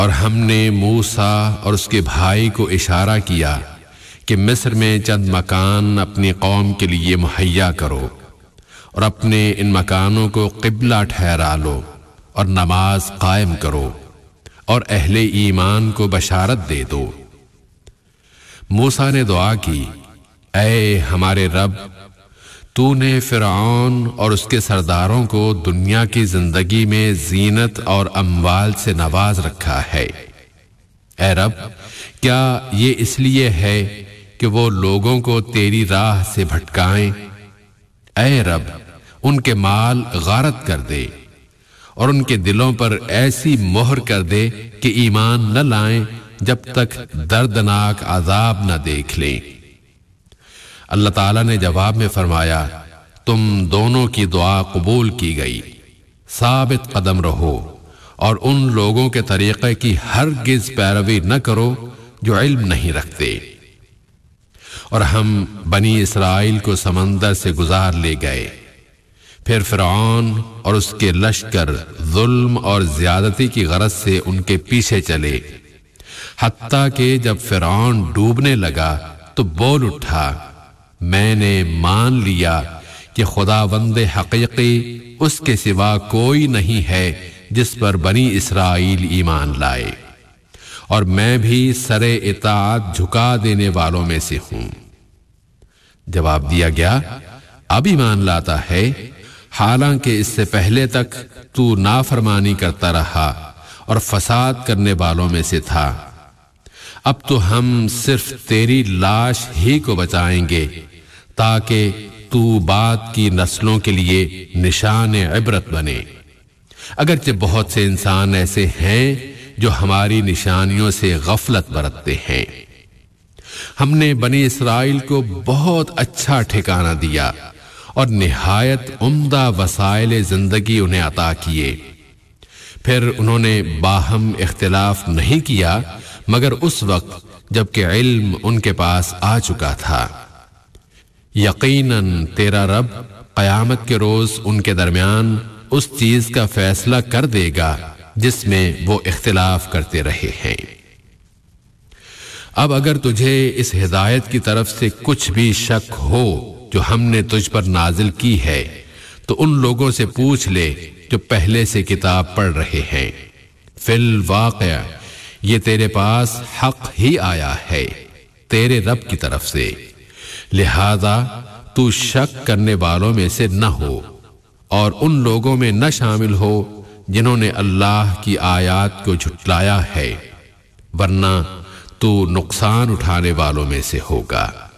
اور ہم نے موسیٰ اور اس کے بھائی کو اشارہ کیا کہ مصر میں چند مکان اپنی قوم کے لیے مہیا کرو اور اپنے ان مکانوں کو قبلہ ٹھہرا لو اور نماز قائم کرو اور اہل ایمان کو بشارت دے دو۔ موسیٰ نے دعا کی، اے ہمارے رب، تو نے فرعون اور اس کے سرداروں کو دنیا کی زندگی میں زینت اور اموال سے نواز رکھا ہے۔ اے رب، کیا یہ اس لیے ہے کہ وہ لوگوں کو تیری راہ سے بھٹکائیں؟ اے رب، ان کے مال غارت کر دے اور ان کے دلوں پر ایسی مہر کر دے کہ ایمان نہ لائیں جب تک دردناک عذاب نہ دیکھ لیں۔ اللہ تعالیٰ نے جواب میں فرمایا، تم دونوں کی دعا قبول کی گئی، ثابت قدم رہو اور ان لوگوں کے طریقے کی ہرگز پیروی نہ کرو جو علم نہیں رکھتے۔ اور ہم بنی اسرائیل کو سمندر سے گزار لے گئے، پھر فرعون اور اس کے لشکر ظلم اور زیادتی کی غرض سے ان کے پیچھے چلے، حتیٰ کہ جب فرعون ڈوبنے لگا تو بول اٹھا، میں نے مان لیا کہ خداوند حقیقی اس کے سوا کوئی نہیں ہے جس پر بنی اسرائیل ایمان لائے، اور میں بھی سر اطاعت جھکا دینے والوں میں سے ہوں۔ جواب دیا گیا، اب ایمان لاتا ہے، حالانکہ اس سے پہلے تک تو نافرمانی کرتا رہا اور فساد کرنے والوں میں سے تھا۔ اب تو ہم صرف تیری لاش ہی کو بچائیں گے تاکہ تو بعد کی نسلوں کے لیے نشان عبرت بنے، اگرچہ بہت سے انسان ایسے ہیں جو ہماری نشانیوں سے غفلت برتتے ہیں۔ ہم نے بنی اسرائیل کو بہت اچھا ٹھکانہ دیا اور نہایت عمدہ وسائل زندگی انہیں عطا کیے، پھر انہوں نے باہم اختلاف نہیں کیا مگر اس وقت جبکہ علم ان کے پاس آ چکا تھا۔ یقیناً تیرا رب قیامت کے روز ان کے درمیان اس چیز کا فیصلہ کر دے گا جس میں وہ اختلاف کرتے رہے ہیں۔ اب اگر تجھے اس ہدایت کی طرف سے کچھ بھی شک ہو جو ہم نے تجھ پر نازل کی ہے تو ان لوگوں سے پوچھ لے جو پہلے سے کتاب پڑھ رہے ہیں۔ فی الواقع یہ تیرے پاس حق ہی آیا ہے تیرے رب کی طرف سے، لہذا تو شک کرنے والوں میں سے نہ ہو اور ان لوگوں میں نہ شامل ہو جنہوں نے اللہ کی آیات کو جھٹلایا ہے، ورنہ تو نقصان اٹھانے والوں میں سے ہوگا۔